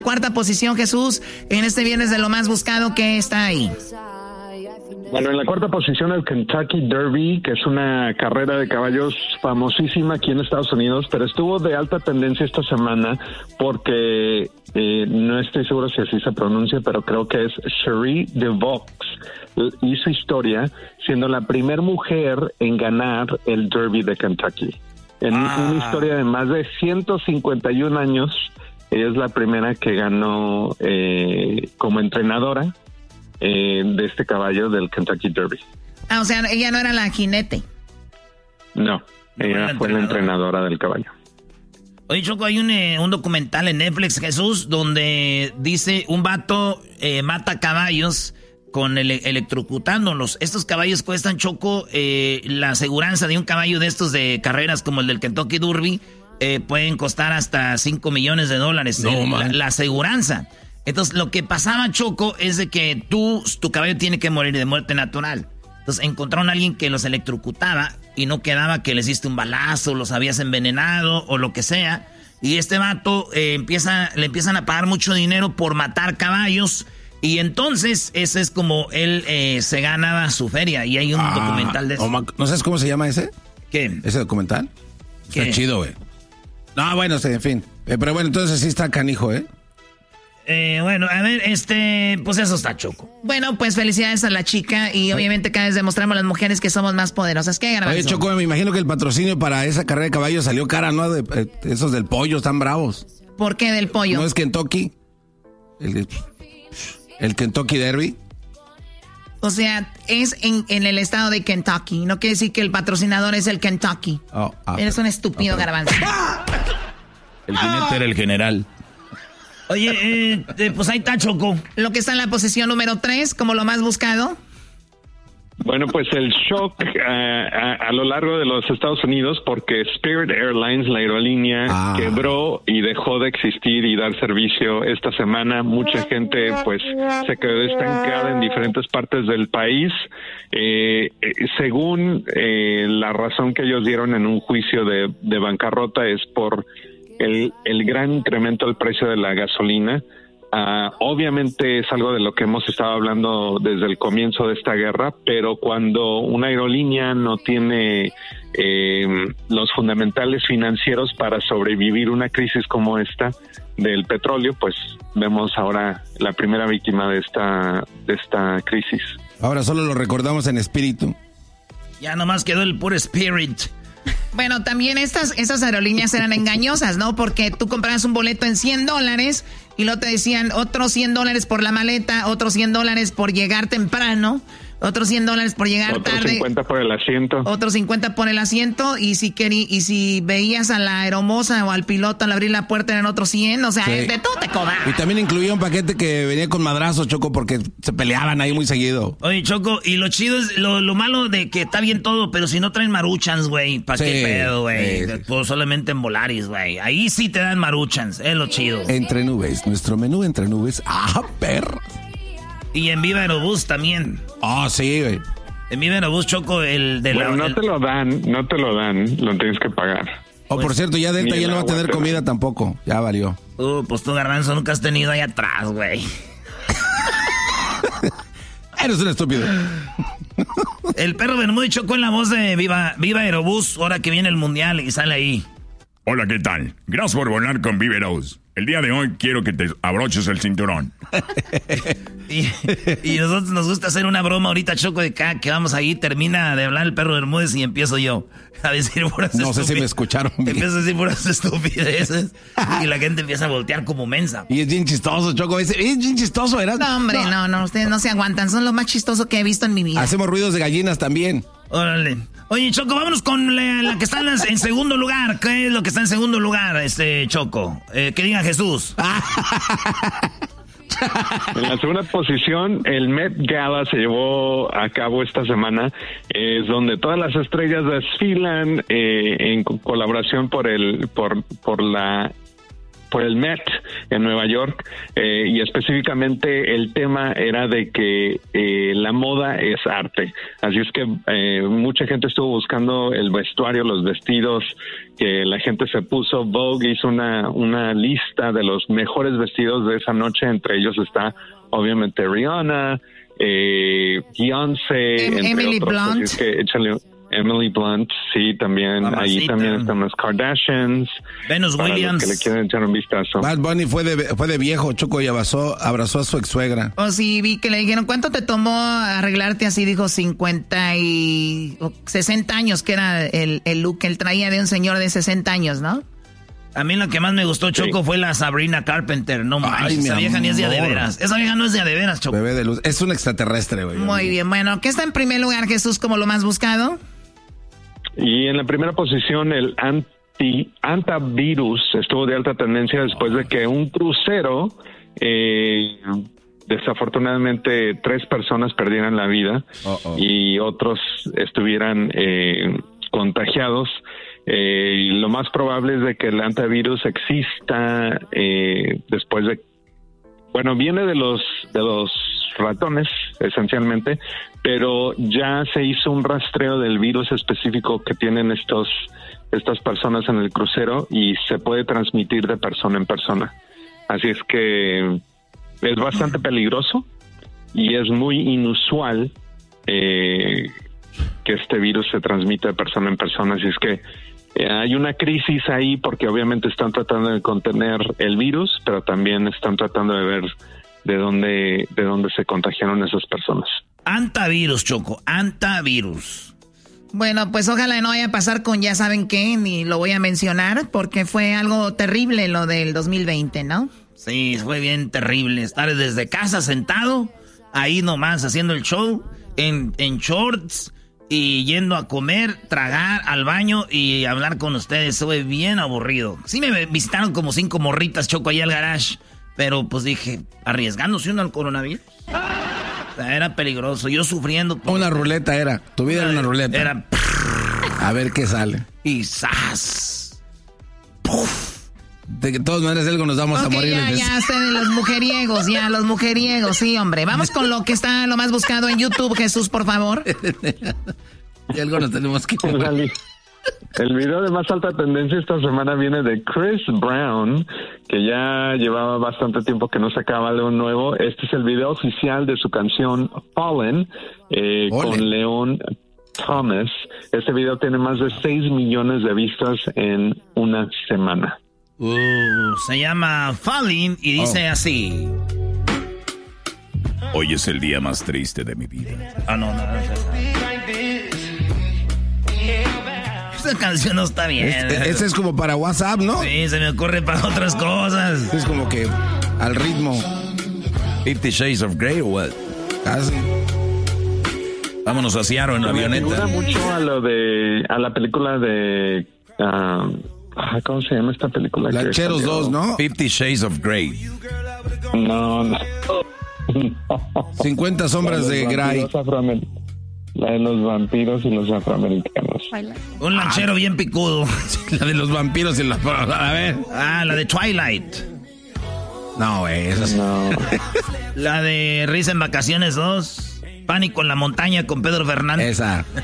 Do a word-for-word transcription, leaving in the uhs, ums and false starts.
Cuarta posición, Jesús, en este viernes de lo más buscado, ¿qué está ahí? Bueno, en la cuarta posición el Kentucky Derby, que es una carrera de caballos famosísima aquí en Estados Unidos, pero estuvo de alta tendencia esta semana porque eh, no estoy seguro si así se pronuncia, pero creo que es Cherie DeVaux. Hizo historia siendo la primera mujer en ganar el Derby de Kentucky. En ah. una historia de más de ciento cincuenta y un años, ella es la primera que ganó eh, como entrenadora Eh, de este caballo del Kentucky Derby. Ah, o sea, ella no era la jinete. No, ella fue la entrenadora del caballo. Oye, Choco, hay un, eh, un documental en Netflix, Jesús, donde dice un vato eh, mata caballos con ele- electrocutándolos. Estos caballos cuestan, Choco, eh, la aseguranza de un caballo de estos de carreras como el del Kentucky Derby, eh, pueden costar hasta cinco millones de dólares. No, eh, la, la aseguranza. Entonces, lo que pasaba, Choco, es de que tú, tu caballo tiene que morir de muerte natural. Entonces, encontraron a alguien que los electrocutaba y no quedaba que les diste un balazo, los habías envenenado o lo que sea. Y este vato eh, empieza, le empiezan a pagar mucho dinero por matar caballos. Y entonces, ese es como él eh, se ganaba su feria. Y hay un ah, documental de eso. ¿No sabes cómo se llama ese? ¿Qué? ¿Ese documental? ¿Qué? Está chido, güey. No, bueno, sí, en fin. Eh, pero bueno, entonces sí está canijo, ¿eh? Eh, bueno, a ver, este, pues eso está, Choco. Bueno, pues felicidades a la chica y obviamente cada vez demostramos a las mujeres que somos más poderosas. ¿Qué, Garbanzo? Oye, Choco, me imagino que el patrocinio para esa carrera de caballos salió cara, ¿no? De, eh, esos del pollo están bravos. ¿Por qué del pollo? ¿No es Kentucky? El, el Kentucky Derby. O sea, es en, en el estado de Kentucky. No quiere decir que el patrocinador es el Kentucky. Oh, ah, Eres un estúpido, okay. Garbanzo. El jinete era el general. Oye, eh, pues ahí está, Choco. Lo que está en la posición número tres, como lo más buscado. Bueno, pues el shock uh, a, a lo largo de los Estados Unidos porque Spirit Airlines, la aerolínea, ah. quebró y dejó de existir y dar servicio esta semana. Mucha gente pues se quedó estancada en diferentes partes del país. Eh, eh, según eh, la razón que ellos dieron en un juicio de, de bancarrota es por El, el gran incremento del precio de la gasolina. Uh, obviamente es algo de lo que hemos estado hablando desde el comienzo de esta guerra, pero cuando una aerolínea no tiene eh, los fundamentales financieros para sobrevivir una crisis como esta del petróleo, pues vemos ahora la primera víctima de esta, de esta crisis. Ahora solo lo recordamos en espíritu. Ya nomás quedó el puro spirit. Bueno, también estas, estas aerolíneas eran engañosas, ¿no? Porque tú comprabas un boleto en cien dólares y luego te decían otros cien dólares por la maleta, otros cien dólares por llegar temprano, otros cien dólares por llegar otros tarde. cincuenta por el asiento. Otros cincuenta por el asiento y si querí, y si veías a la aeromoza o al piloto al abrir la puerta eran otros cien, o sea, sí. de todo te cobran. Y también incluía un paquete que venía con madrazos, Choco, porque se peleaban ahí muy seguido. Oye, Choco, y lo chido es, lo, lo malo de que está bien todo, pero si no traen maruchans, güey, ¿para sí, qué pedo, güey? Sí, sí. Pues solamente en Volaris, güey. Ahí sí te dan maruchans, es lo chido. Entre nubes, nuestro menú entre nubes. ¡Ah, perro! Y en Viva Aerobús también. Ah, oh, sí, güey. En Viva Aerobús, Choco, el de bueno, la... no el... te lo dan, no te lo dan, lo tienes que pagar. Oh, pues, por cierto, ya Delta ya no va a tener comida tampoco. Ya valió. Uh, pues tú, Garbanzo, nunca has tenido ahí atrás, güey. Eres un estúpido. El perro Bermúdez Choco en la voz de Viva, Viva Aerobús, ahora que viene el mundial y sale ahí. Hola, ¿qué tal? Gracias por volar con Viva Aerobús. El día de hoy quiero que te abroches el cinturón. y, y nosotros nos gusta hacer una broma ahorita, Choco, de acá, que vamos ahí, termina de hablar el perro Bermúdez y empiezo yo a decir puras No sé si me escucharon bien. Empiezo a decir puras estupideces y la gente empieza a voltear como mensa. Y es bien chistoso, Choco. Es, es bien chistoso, ¿verdad? No, hombre, no. no, no, ustedes no se aguantan. Son lo más chistoso que he visto en mi vida. Hacemos ruidos de gallinas también. Órale. Oye, Choco, vámonos con la, la que está en, la, en segundo lugar. ¿Qué es lo que está en segundo lugar, este Choco? Eh, que diga Jesús. En la segunda posición, el Met Gala se llevó a cabo esta semana. Es donde todas las estrellas desfilan eh, en colaboración por el por por la por el Met en Nueva York, eh, y específicamente el tema era de que eh, la moda es arte. Así es que eh, mucha gente estuvo buscando el vestuario, los vestidos que la gente se puso. Vogue hizo una, una lista de los mejores vestidos de esa noche, entre ellos está obviamente Rihanna, eh, Beyoncé, em, entre Emily otros. Blunt. Así es que échale, Emily Blunt, sí, también. Mamacita. Ahí también están las Kardashians. Venus para Williams. los que le quieren echar un vistazo. Bad Bunny fue de, fue de viejo, Choco, y abrazó, abrazó a su ex suegra. O sí, vi que le dijeron, ¿cuánto te tomó arreglarte así? Dijo cincuenta y sesenta años, que era el, el look que él traía de un señor de sesenta años, ¿no? A mí lo que más me gustó, Choco, sí. fue la Sabrina Carpenter. No manches, esa vieja ni es de a de veras. Esa vieja no es de a de veras, Choco. Bebé de luz. Es un extraterrestre, güey. Muy bien, bueno, ¿qué está en primer lugar, Jesús, como lo más buscado? Y en la primera posición, el anti, antivirus estuvo de alta tendencia después de que un crucero, eh, desafortunadamente, tres personas perdieran la vida Uh-oh. y otros estuvieran eh, contagiados. Eh, lo más probable es de que el antivirus exista eh, después de, bueno, viene de los de los ratones esencialmente, pero ya se hizo un rastreo del virus específico que tienen estos estas personas en el crucero y se puede transmitir de persona en persona. Así es que es bastante peligroso y es muy inusual eh, que este virus se transmita de persona en persona. Así es que Eh, hay una crisis ahí porque obviamente están tratando de contener el virus, pero también están tratando de ver de dónde, de dónde se contagiaron esas personas. Antivirus, Choco, antivirus. Bueno, pues ojalá no vaya a pasar con ya saben qué, ni lo voy a mencionar, porque fue algo terrible lo del dos mil veinte, ¿no? Sí, fue bien terrible estar desde casa sentado, ahí nomás haciendo el show, en, en shorts, y yendo a comer, tragar, al baño y hablar con ustedes. Fue bien aburrido. Sí me visitaron como cinco morritas, Choco, ahí al garage. Pero pues dije, arriesgándose uno al coronavirus. O sea, era peligroso. Yo sufriendo. Por... Una ruleta era. Tu vida era una ruleta. Era... A ver qué sale. Y ¡zas! ¡Puf! De todas maneras, algo nos vamos okay, a morir. Ya, ya, ustedes, los mujeriegos, ya, los mujeriegos, sí, hombre. Vamos con lo que está lo más buscado en YouTube, Jesús, por favor. Y algo nos tenemos que... El video de más alta tendencia esta semana viene de Chris Brown, que ya llevaba bastante tiempo que no sacaba algo nuevo. Este es el video oficial de su canción Fallen, eh, con Leon Thomas. Este video tiene más de seis millones de vistas en una semana. Uh, se llama Falling y dice oh. así. Hoy es el día más triste de mi vida. Ah, no, no, no. Esta canción no está bien. Este, este es como para WhatsApp, ¿no? Sí, se me ocurre para otras cosas. Es como que al ritmo. Fifty Shades of Grey o what? Casi. Vámonos a Seattle en la avioneta. Me recuerda mucho a lo de, a la película de... Um, ¿Cómo se llama esta película? Lancheros dos, ¿no? Fifty Shades of Grey. No, no. cincuenta sombras de Grey. La de los vampiros y los afroamericanos. Un lanchero ah, bien picudo. La de los vampiros y los... A ver. Ah, la de Twilight. No, güey, esa es... No. La de Risa en Vacaciones dos. Pánico en la Montaña con Pedro Fernández. Esa.